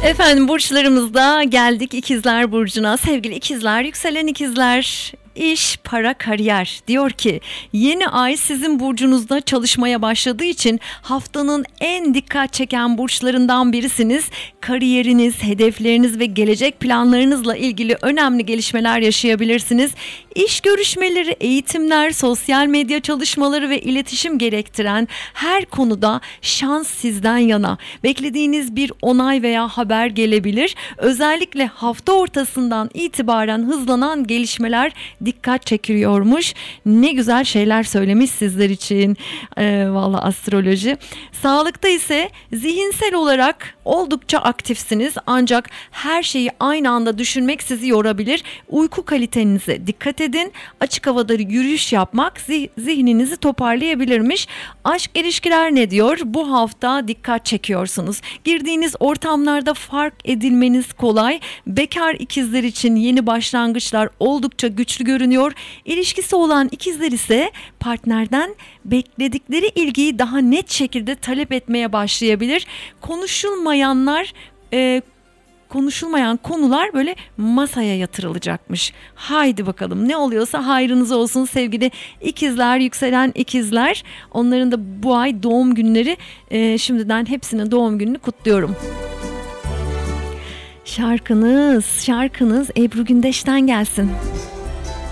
Efendim burçlarımızda geldik ikizler burcuna. Sevgili ikizler, yükselen ikizler, iş, para, kariyer. Diyor ki yeni ay sizin burcunuzda çalışmaya başladığı için haftanın en dikkat çeken burçlarından birisiniz. Kariyeriniz, hedefleriniz ve gelecek planlarınızla ilgili önemli gelişmeler yaşayabilirsiniz. İş görüşmeleri, eğitimler, sosyal medya çalışmaları ve iletişim gerektiren her konuda şans sizden yana. Beklediğiniz bir onay veya haber gelebilir. Özellikle hafta ortasından itibaren hızlanan gelişmeler dikkat çekiyormuş. Ne güzel şeyler söylemiş sizler için. Vallahi astroloji. Sağlıkta ise zihinsel olarak oldukça aktifsiniz. Ancak her şeyi aynı anda düşünmek sizi yorabilir. Uyku kalitenize dikkat edin. Açık havada yürüyüş yapmak zihninizi toparlayabilirmiş. Aşk ilişkiler ne diyor? Bu hafta dikkat çekiyorsunuz. Girdiğiniz ortamlarda fark edilmeniz kolay. Bekar ikizler için yeni başlangıçlar oldukça güçlü görünüyor. İlişkisi olan ikizler ise partnerden bekledikleri ilgiyi daha net şekilde talep etmeye başlayabilir. Konuşulmayan konular böyle masaya yatırılacakmış. Haydi bakalım, ne oluyorsa hayrınıza olsun sevgili ikizler, yükselen ikizler. Onların da bu ay doğum günleri. Şimdiden hepsinin doğum gününü kutluyorum. Şarkınız Ebru Gündeş'ten gelsin.